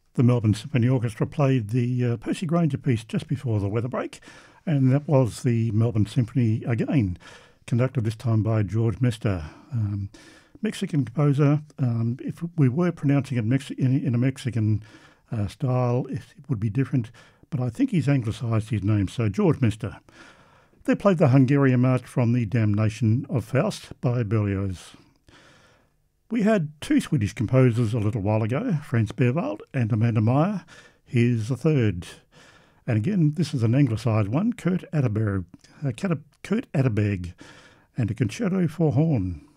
The Melbourne Symphony Orchestra played the Percy Grainger piece just before the weather break, and that was the Melbourne Symphony again, conducted this time by George Mester, Mexican composer. If we were pronouncing it in a Mexican style, it would be different, but I think he's anglicised his name, so George Mester. They played the Hungarian March from The Damnation of Faust by Berlioz. We had two Swedish composers a little while ago, Franz Berwald and Amanda Meyer. Here's the third. And again, this is an anglicised one, Kurt Atterberg, and a concerto for horn.